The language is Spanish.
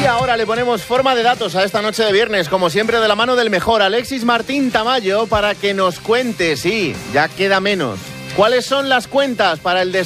ahora le ponemos forma de datos a esta noche de viernes, como siempre de la mano del mejor Alexis Martín Tamayo, para que nos cuente, sí, ya queda menos, cuáles son las cuentas para el